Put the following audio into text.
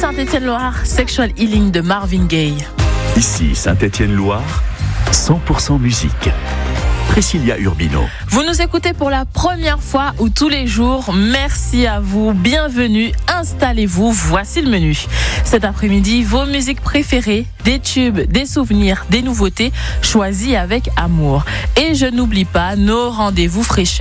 Saint-Étienne-Loire, Sexual Healing de Marvin Gaye. Ici Saint-Étienne-Loire, 100% musique. Priscilla Urbino. Vous nous écoutez pour la première fois ou tous les jours. Merci à vous. Bienvenue. Installez-vous. Voici le menu. Cet après-midi, vos musiques préférées, des tubes, des souvenirs, des nouveautés choisis avec amour. Et je n'oublie pas nos rendez-vous fraîcheurs.